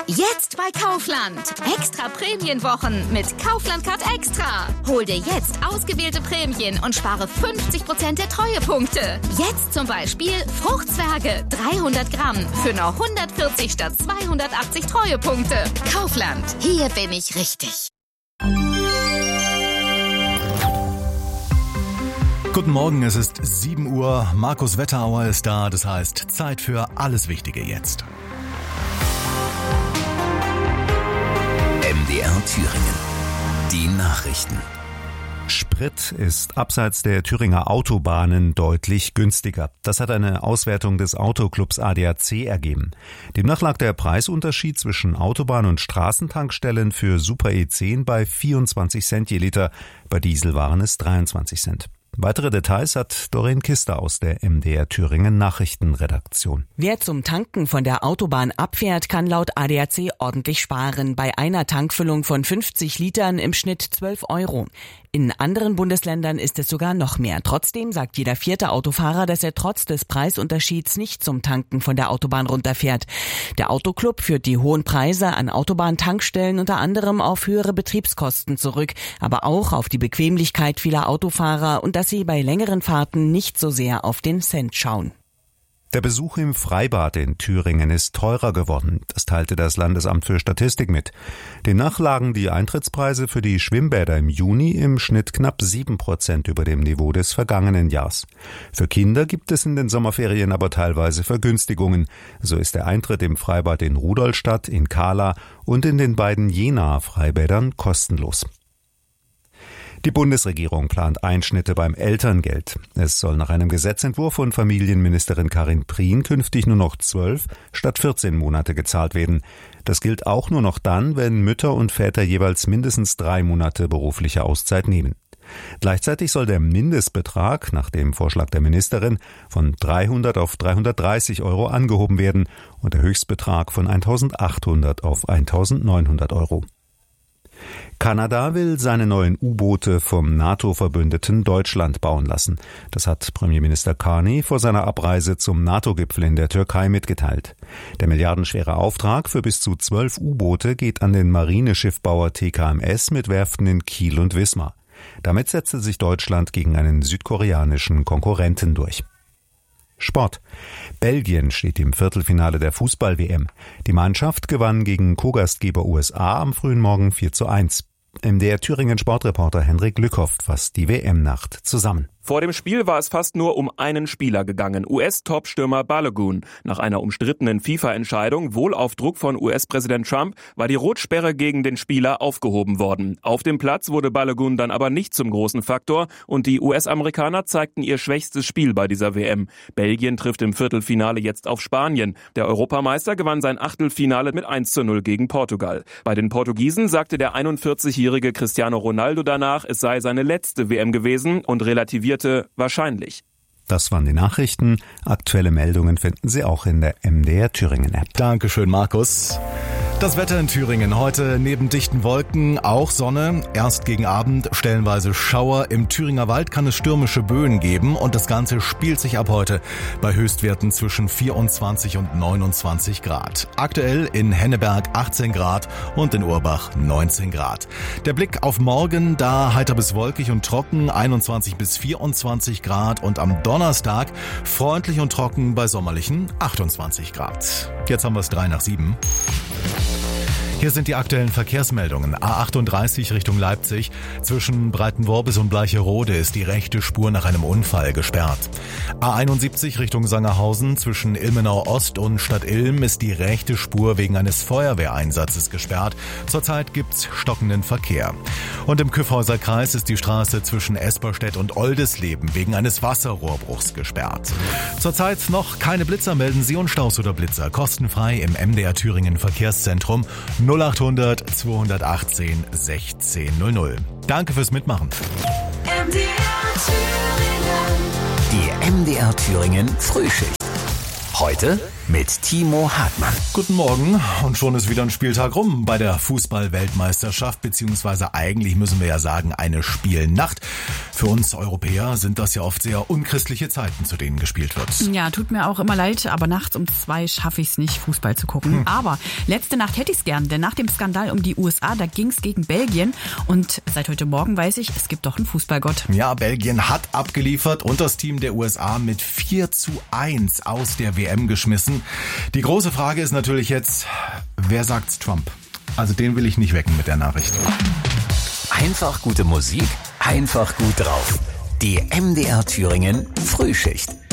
Jetzt bei Kaufland. Extra Prämienwochen mit Kaufland Card Extra. Hol dir jetzt ausgewählte Prämien und spare 50% der Treuepunkte. Jetzt zum Beispiel Fruchtzwerge 300 Gramm für nur 140 statt 280 Treuepunkte. Kaufland. Hier bin ich richtig. Guten Morgen, es ist 7 Uhr. Markus Wetterauer ist da, das heißt Zeit für alles Wichtige jetzt. MDR Thüringen. Die Nachrichten. Sprit ist abseits der Thüringer Autobahnen deutlich günstiger. Das hat eine Auswertung des Autoclubs ADAC ergeben. Demnach lag der Preisunterschied zwischen Autobahn- und Straßentankstellen für Super E10 bei 24 Cent je Liter. Bei Diesel waren es 23 Cent. Weitere Details hat Doreen Kister aus der MDR Thüringen Nachrichtenredaktion. Wer zum Tanken von der Autobahn abfährt, kann laut ADAC ordentlich sparen. Bei einer Tankfüllung von 50 Litern im Schnitt 12 €. In anderen Bundesländern ist es sogar noch mehr. Trotzdem sagt jeder 4. Autofahrer, dass er trotz des Preisunterschieds nicht zum Tanken von der Autobahn runterfährt. Der Autoclub führt die hohen Preise an Autobahntankstellen unter anderem auf höhere Betriebskosten zurück, aber auch auf die Bequemlichkeit vieler Autofahrer und dass sie bei längeren Fahrten nicht so sehr auf den Cent schauen. Der Besuch im Freibad in Thüringen ist teurer geworden. Das teilte das Landesamt für Statistik mit. Demnach lagen die Eintrittspreise für die Schwimmbäder im Juni im Schnitt knapp 7% über dem Niveau des vergangenen Jahres. Für Kinder gibt es in den Sommerferien aber teilweise Vergünstigungen. So ist der Eintritt im Freibad in Rudolstadt, in Kahla und in den beiden Jenaer Freibädern kostenlos. Die Bundesregierung plant Einschnitte beim Elterngeld. Es soll nach einem Gesetzentwurf von Familienministerin Karin Prien künftig nur noch 12 statt 14 Monate gezahlt werden. Das gilt auch nur noch dann, wenn Mütter und Väter jeweils mindestens 3 Monate berufliche Auszeit nehmen. Gleichzeitig soll der Mindestbetrag nach dem Vorschlag der Ministerin von 300 auf 330 € angehoben werden und der Höchstbetrag von 1.800 auf 1.900 €. Kanada will seine neuen U-Boote vom NATO-Verbündeten Deutschland bauen lassen. Das hat Premierminister Carney vor seiner Abreise zum NATO-Gipfel in der Türkei mitgeteilt. Der milliardenschwere Auftrag für bis zu 12 U-Boote geht an den Marineschiffbauer TKMS mit Werften in Kiel und Wismar. Damit setzte sich Deutschland gegen einen südkoreanischen Konkurrenten durch. Sport. Belgien steht im Viertelfinale der Fußball-WM. Die Mannschaft gewann gegen Co-Gastgeber USA am frühen Morgen 4:1. MDR Thüringen Sportreporter Henrik Lückhoff fasst die WM-Nacht zusammen. Vor dem Spiel war es fast nur um einen Spieler gegangen, US-Topstürmer Balogun. Nach einer umstrittenen FIFA-Entscheidung, wohl auf Druck von US-Präsident Trump, war die Rotsperre gegen den Spieler aufgehoben worden. Auf dem Platz wurde Balogun dann aber nicht zum großen Faktor und die US-Amerikaner zeigten ihr schwächstes Spiel bei dieser WM. Belgien trifft im Viertelfinale jetzt auf Spanien. Der Europameister gewann sein Achtelfinale mit 1:0 gegen Portugal. Bei den Portugiesen sagte der 41-jährige Cristiano Ronaldo danach, es sei seine letzte WM gewesen und relativierte wahrscheinlich. Das waren die Nachrichten. Aktuelle Meldungen finden Sie auch in der MDR Thüringen App. Dankeschön, Markus. Das Wetter in Thüringen heute neben dichten Wolken auch Sonne. Erst gegen Abend stellenweise Schauer. Im Thüringer Wald kann es stürmische Böen geben und das Ganze spielt sich ab heute bei Höchstwerten zwischen 24 und 29 Grad. Aktuell in Henneberg 18 Grad und in Urbach 19 Grad. Der Blick auf morgen, da heiter bis wolkig und trocken, 21 bis 24 Grad und am Donnerstag freundlich und trocken bei sommerlichen 28 Grad. Jetzt haben wir es 6:03. Hier sind die aktuellen Verkehrsmeldungen. A38 Richtung Leipzig. Zwischen Breitenworbis und Bleicherode ist die rechte Spur nach einem Unfall gesperrt. A71 Richtung Sangerhausen. Zwischen Ilmenau Ost und Stadt Ilm ist die rechte Spur wegen eines Feuerwehreinsatzes gesperrt. Zurzeit gibt's stockenden Verkehr. Und im Kyffhäuser Kreis ist die Straße zwischen Esperstedt und Oldesleben wegen eines Wasserrohrbruchs gesperrt. Zurzeit noch keine Blitzer, melden Sie uns Staus oder Blitzer kostenfrei im MDR Thüringen Verkehrszentrum 0800 218 1600. Danke fürs Mitmachen. Die MDR Thüringen Frühschicht. Heute mit Timo Hartmann. Guten Morgen und schon ist wieder ein Spieltag rum bei der Fußball-Weltmeisterschaft, beziehungsweise eigentlich müssen wir ja sagen eine Spielnacht. Für uns Europäer sind das ja oft sehr unchristliche Zeiten, zu denen gespielt wird. Ja, tut mir auch immer leid, aber nachts um 2 schaffe ich es nicht, Fußball zu gucken. Aber letzte Nacht hätte ich es gern, denn nach dem Skandal um die USA, da ging es gegen Belgien und seit heute Morgen weiß ich, es gibt doch einen Fußballgott. Ja, Belgien hat abgeliefert und das Team der USA mit 4:1 aus der WM geschmissen. Die große Frage ist natürlich jetzt, wer sagt's Trump? Also den will ich nicht wecken mit der Nachricht. Einfach gute Musik, einfach gut drauf. Die MDR Thüringen Frühschicht.